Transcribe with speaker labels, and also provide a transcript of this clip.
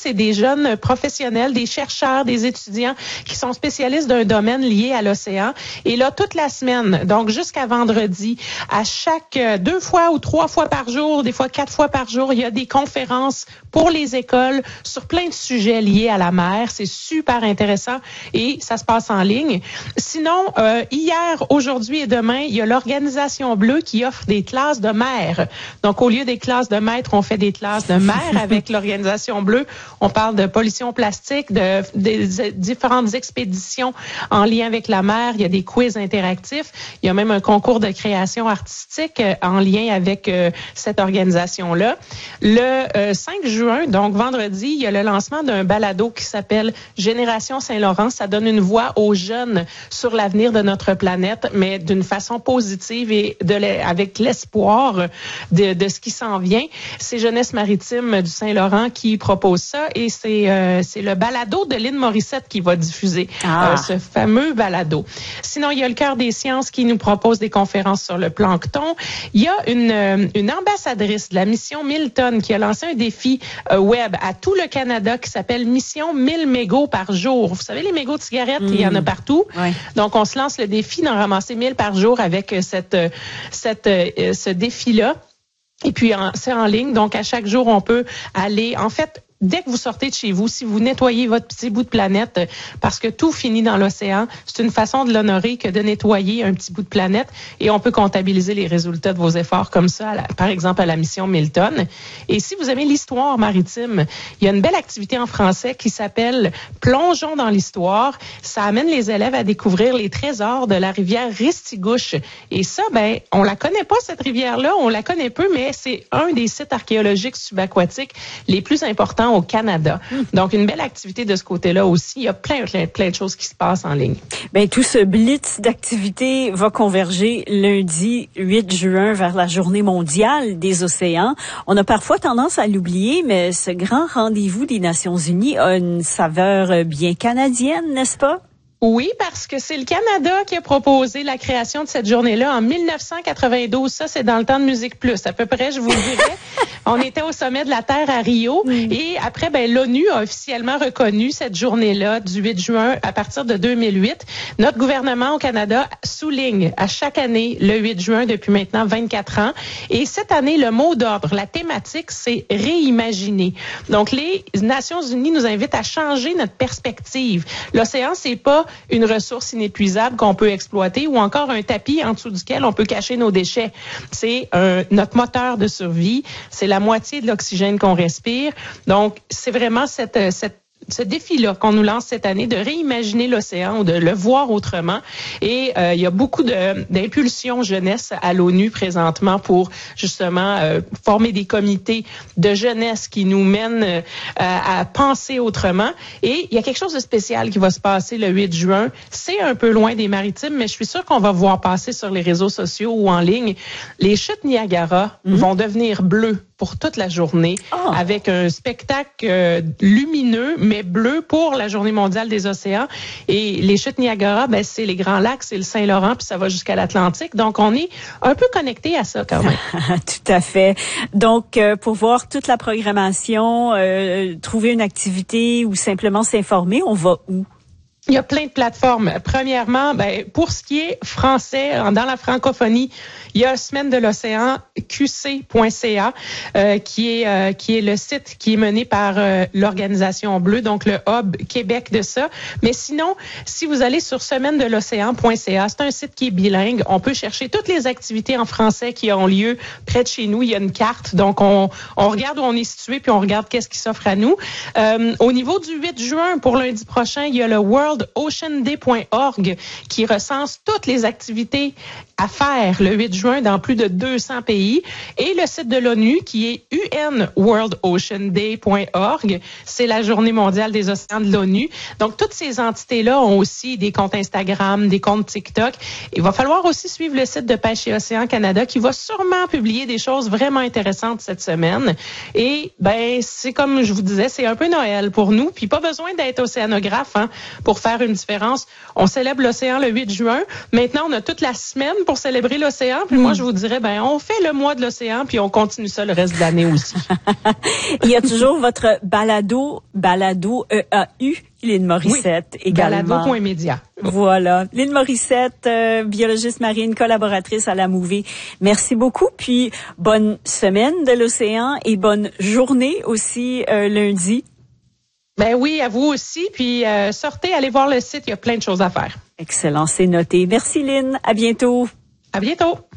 Speaker 1: c'est des jeunes professionnels, des chercheurs, des étudiants qui sont spécialistes d'un domaine lié à l'océan. Et là, toute la semaine, donc jusqu'à vendredi, à chaque 2 fois ou 3 fois par jour, des fois 4 fois par jour, il y a des conférences pour les écoles sur plein de sujets liés à la mer. C'est super intéressant et ça se passe en ligne. Sinon, hier, aujourd'hui et demain, il y a l'Organisation Bleue qui offre des classes de mer. Donc, au lieu des classes de maîtres, on fait des classes de mer avec l'Organisation Bleue. On parle de pollution plastique, des différentes expéditions en lien avec la mer. Il y a des quiz interactifs. Il y a même un concours de création artistique en lien avec cette organisation-là. Le 5 juin, donc vendredi, il y a le lancement d'un balado qui s'appelle Génération Saint-Laurent. Ça donne une voix aux jeunes sur l'avenir de notre planète, mais d'une façon positive et avec l'espoir de ce qui s'en vient. C'est Jeunesse maritime du Saint-Laurent qui propose ça et c'est le balado de Lynn Morissette qui va diffuser ce fameux balado. Sinon, il y a le Cœur des sciences qui nous propose des conférences sur le plancton. Il y a une ambassadrice de la mission Milton qui a lancé un défi web à tout le Canada qui s'appelle Mission 1000 mégots par jour. Vous savez, les mégots de cigarettes, il y en a partout. Oui. Donc, on se lance le défi d'en ramasser 1000 par jour avec ce défi-là. Et puis, c'est en ligne. Donc, à chaque jour, on peut aller... En fait, dès que vous sortez de chez vous, si vous nettoyez votre petit bout de planète, parce que tout finit dans l'océan, c'est une façon de l'honorer que de nettoyer un petit bout de planète et on peut comptabiliser les résultats de vos efforts comme ça, par exemple à la mission Milton. Et si vous aimez l'histoire maritime, il y a une belle activité en français qui s'appelle Plongeons dans l'histoire. Ça amène les élèves à découvrir les trésors de la rivière Ristigouche. Et ça, on la connaît pas, cette rivière-là, on la connaît peu, mais c'est un des sites archéologiques subaquatiques les plus importants au Canada. Donc, une belle activité de ce côté-là aussi. Il y a plein de choses qui se passent en ligne.
Speaker 2: Bien, tout ce blitz d'activités va converger lundi 8 juin vers la Journée mondiale des océans. On a parfois tendance à l'oublier, mais ce grand rendez-vous des Nations unies a une saveur bien canadienne, n'est-ce pas?
Speaker 1: Oui, parce que c'est le Canada qui a proposé la création de cette journée-là en 1992. Ça, c'est dans le temps de Musique Plus. À peu près, je vous le dirais. On était au sommet de la Terre à Rio. Et après, l'ONU a officiellement reconnu cette journée-là du 8 juin à partir de 2008. Notre gouvernement au Canada souligne à chaque année le 8 juin depuis maintenant 24 ans. Et cette année, le mot d'ordre, la thématique, c'est réimaginer. Donc, les Nations unies nous invitent à changer notre perspective. L'océan, c'est pas une ressource inépuisable qu'on peut exploiter ou encore un tapis en dessous duquel on peut cacher nos déchets. C'est notre moteur de survie, c'est la moitié de l'oxygène qu'on respire. Donc, c'est vraiment ce défi-là qu'on nous lance cette année de réimaginer l'océan ou de le voir autrement. Et il y a beaucoup d'impulsions jeunesse à l'ONU présentement pour justement former des comités de jeunesse qui nous mènent à penser autrement. Et il y a quelque chose de spécial qui va se passer le 8 juin. C'est un peu loin des maritimes, mais je suis sûre qu'on va voir passer sur les réseaux sociaux ou en ligne. Les chutes Niagara vont devenir bleues pour toute la journée avec un spectacle lumineux mais bleu pour la Journée mondiale des océans. Et les chutes Niagara, c'est les Grands Lacs, c'est le Saint-Laurent, puis ça va jusqu'à l'Atlantique. Donc, on est un peu connecté à ça quand même.
Speaker 2: Tout à fait. Donc, pour voir toute la programmation, trouver une activité ou simplement s'informer, on va où?
Speaker 1: Il y a plein de plateformes. Premièrement, pour ce qui est français, dans la francophonie, il y a Semaine de l'océan, qc.ca, qui est le site qui est mené par l'Organisation Bleue, donc le hub Québec de ça. Mais sinon, si vous allez sur semaine-de-l'océan.ca, c'est un site qui est bilingue. On peut chercher toutes les activités en français qui ont lieu près de chez nous. Il y a une carte, donc on regarde où on est situé, puis on regarde qu'est-ce qui s'offre à nous. Au niveau du 8 juin, pour lundi prochain, il y a le worldoceanday.org qui recense toutes les activités à faire le 8 juin dans plus de 200 pays. Et le site de l'ONU qui est unworldoceanday.org. C'est la Journée mondiale des océans de l'ONU. Donc, toutes ces entités-là ont aussi des comptes Instagram, des comptes TikTok. Il va falloir aussi suivre le site de Pêche et Océan Canada qui va sûrement publier des choses vraiment intéressantes cette semaine. Et, c'est comme je vous disais, c'est un peu Noël pour nous. Puis, pas besoin d'être océanographe pour faire une différence. On célèbre l'océan le 8 juin. Maintenant, on a toute la semaine pour célébrer l'océan. Puis moi, je vous dirais, on fait le mois de l'océan, puis on continue ça le reste de l'année aussi.
Speaker 2: Il y a toujours votre balado EAU, Lynne Morissette, également.
Speaker 1: Balado.media.
Speaker 2: Voilà. Lynne Morissette, biologiste marine, collaboratrice à la Mouvée. Merci beaucoup. Puis, bonne semaine de l'océan et bonne journée aussi lundi.
Speaker 1: Ben oui, à vous aussi. Puis, sortez, allez voir le site. Il y a plein de choses à faire.
Speaker 2: Excellent, c'est noté. Merci Lynne. À bientôt.
Speaker 1: À bientôt.